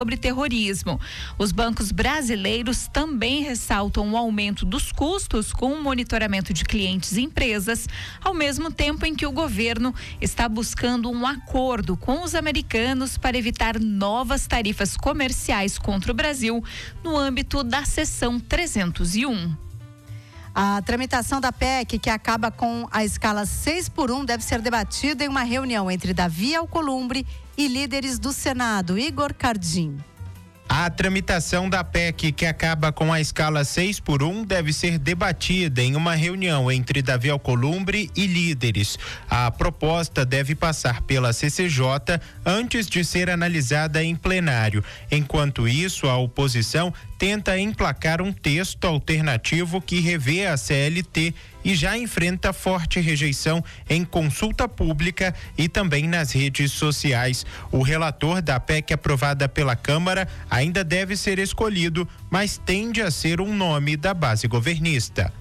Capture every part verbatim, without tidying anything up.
sobre terrorismo. Os bancos brasileiros também ressaltam o aumento dos custos com o monitoramento de clientes e empresas, ao mesmo tempo em que o governo está buscando um acordo com os americanos para evitar novas tarifas comerciais contra o Brasil no âmbito da seção trezentos e um. A tramitação da P E C, que acaba com a escala seis por um, deve ser debatida em uma reunião entre Davi Alcolumbre e líderes do Senado. Igor Cardim. A tramitação da P E C, que acaba com a escala seis por um, deve ser debatida em uma reunião entre Davi Alcolumbre e líderes. A proposta deve passar pela C C J antes de ser analisada em plenário. Enquanto isso, a oposição tenta emplacar um texto alternativo que revê a C L T e já enfrenta forte rejeição em consulta pública e também nas redes sociais. O relator da P E C aprovada pela Câmara ainda deve ser escolhido, mas tende a ser um nome da base governista.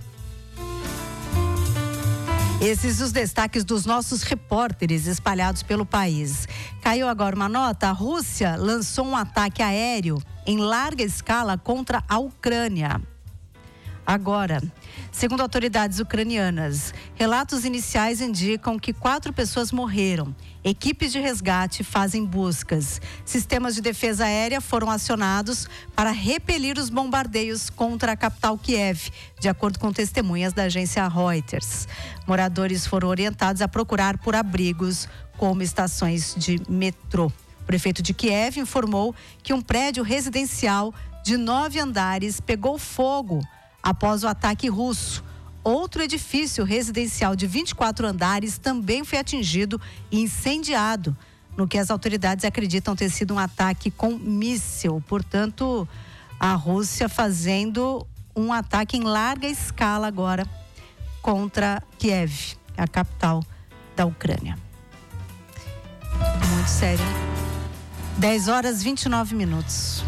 Esses os destaques dos nossos repórteres espalhados pelo país. Caiu agora uma nota: a Rússia lançou um ataque aéreo em larga escala contra a Ucrânia. Agora, segundo autoridades ucranianas, relatos iniciais indicam que quatro pessoas morreram. Equipes de resgate fazem buscas. Sistemas de defesa aérea foram acionados para repelir os bombardeios contra a capital Kiev, de acordo com testemunhas da agência Reuters. Moradores foram orientados a procurar por abrigos, como estações de metrô. O prefeito de Kiev informou que um prédio residencial de nove andares pegou fogo após o ataque russo. Outro edifício residencial de vinte e quatro andares também foi atingido e incendiado, no que as autoridades acreditam ter sido um ataque com míssil. Portanto, a Rússia fazendo um ataque em larga escala agora contra Kiev, a capital da Ucrânia. Muito sério. dez horas e vinte e nove minutos.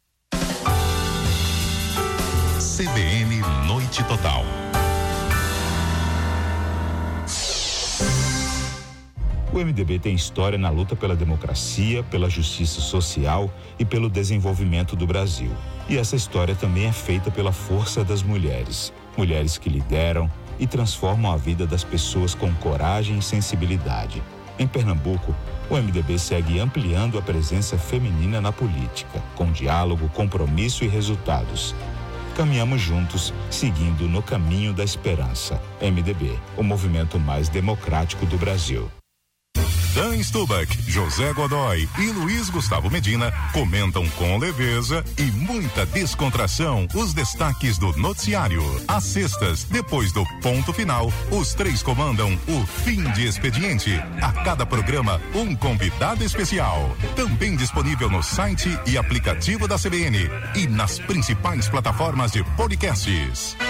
C B N Noite Total. O M D B tem história na luta pela democracia, pela justiça social e pelo desenvolvimento do Brasil. E essa história também é feita pela força das mulheres. Mulheres que lideram e transformam a vida das pessoas com coragem e sensibilidade. Em Pernambuco, o M D B segue ampliando a presença feminina na política, com diálogo, compromisso e resultados. Caminhamos juntos, seguindo no caminho da esperança. M D B, o movimento mais democrático do Brasil. Dan Stubach, José Godoy e Luiz Gustavo Medina comentam com leveza e muita descontração os destaques do noticiário. Às sextas, depois do ponto final, os três comandam o fim de expediente. A cada programa, um convidado especial. Também disponível no site e aplicativo da C B N e nas principais plataformas de podcasts.